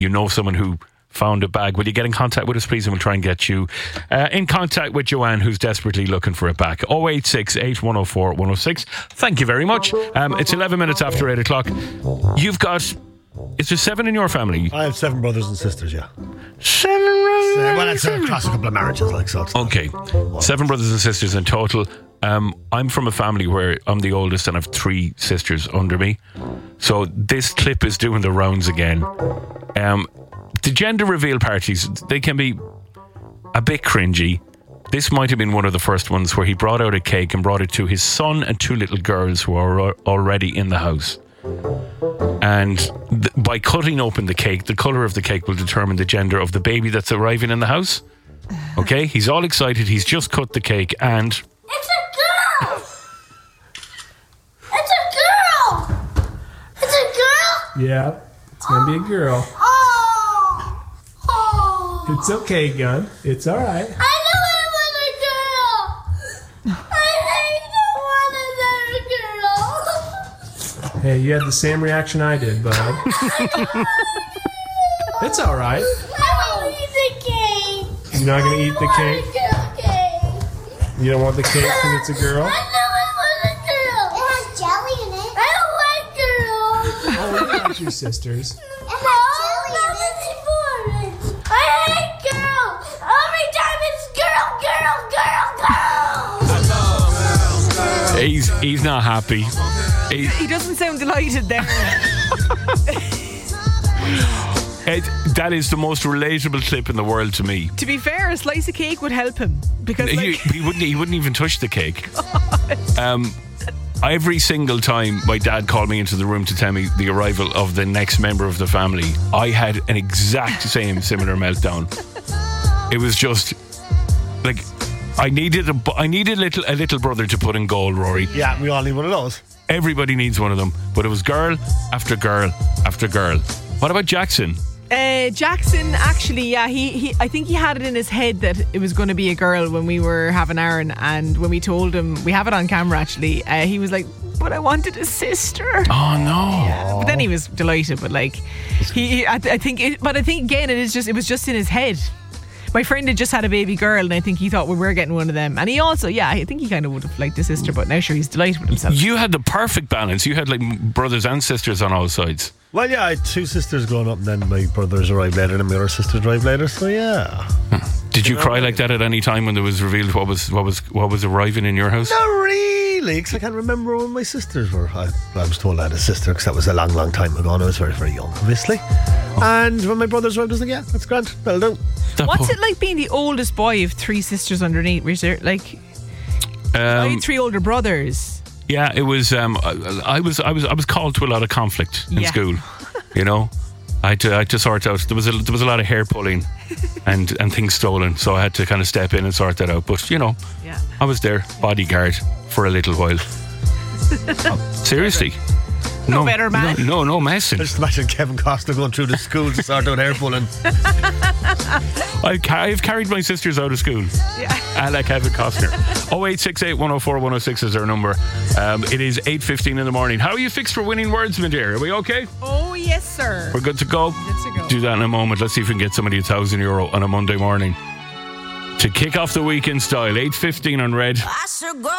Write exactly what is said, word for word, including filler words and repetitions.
you know someone who found a bag, will you get in contact with us, please, and we'll try and get you uh, in contact with Joanne, who's desperately looking for it back. oh eight six eight, one oh four, one oh six. Thank you very much. Um, it's eleven minutes after eight o'clock. You've got, is there seven in your family? I have seven brothers and sisters, yeah. Seven brothers? Well, it's across a couple of marriages, like so. Okay, seven brothers and sisters in total. Um, I'm from a family where I'm the oldest and I have three sisters under me. So this clip is doing the rounds again. Um, the gender reveal parties, they can be a bit cringy. This might have been one of the first ones where he brought out a cake and brought it to his son and two little girls who are already in the house. And th- by cutting open the cake, the colour of the cake will determine the gender of the baby that's arriving in the house. Okay, he's all excited. He's just cut the cake and... It's a girl! It's a girl! It's a girl? Yeah, it's going to be a girl. Oh! Oh! It's okay, Gun. It's all right. I know I want a girl! I don't want another girl! Hey, you had the same reaction I did, bud. It's all right. I want to eat the cake! You're not going to eat the cake? cake? You don't want the cake because it's a girl? I know I want a girl! It has jelly in it. I don't like girls! Oh, you got your sisters. It has jelly in it. I hate girls! Every time it's girl, girl, girl, girl! He's, he's not happy. He, He doesn't sound delighted there. it, that is the most relatable clip in the world to me. To be fair, a slice of cake would help him because He, like, he wouldn't. He wouldn't even touch the cake. Um, every single time my dad called me into the room to tell me the arrival of the next member of the family, I had an exact same similar meltdown. It was just like I needed a, I needed a little a little brother to put in goal, Rory. Yeah, we all need one of those. Everybody needs one of them, but it was girl after girl after girl. What about Jackson? Uh, Jackson, actually, yeah, he, he, I think he had it in his head that it was going to be a girl when we were having Aaron, and when we told him, we have it on camera actually, uh, he was like, but I wanted a sister. Oh no! Yeah, but then he was delighted, but like, he, he I, I think, it, but I think again, it is just, it was just in his head. My friend had just had a baby girl, and I think he thought we were getting one of them. And he also, yeah, I think he kind of would have liked a sister, but now sure he's delighted with himself. You had the perfect balance. You had like brothers and sisters on all sides. Well, yeah, I had two sisters growing up, and then my brothers arrived later, and my other sisters arrived later. So yeah. Did you cry like that at any time when there was revealed what was what was what was arriving in your house? Not really, because I can't remember when my sisters were. I, I was told I had a sister because that was a long, long time ago, and I was very, very young, obviously. Oh. And when my brothers arrived, I was like, yeah, that's grand, that'll do. That What's po- it like being the oldest boy of three sisters underneath? Was there like I Um, had three older brothers? yeah, it was. Um, I, I was. I was. I was called to a lot of conflict in Yeah. school. You know, I had to. I had to sort out. There was a. There was a lot of hair pulling, and and things stolen. So I had to kind of step in and sort that out. But you know, Yeah. I was their bodyguard for a little while. Oh, seriously. No better man. No, no, no messing. Just imagine Kevin Costner going through the school to sort out hair pulling. I've, ca- I've carried my sisters out of school. Yeah. And like Kevin Costner. oh eight six eight, one oh four, one oh six is our number. Um, it is eight fifteen in the morning. How are you fixed for winning words, my dear? Are we okay? Oh yes, sir. We're good to go? Good to go. Do that in a moment. Let's see if we can get somebody a thousand euro on a Monday morning to kick off the weekend style. eight fifteen on Red. I should go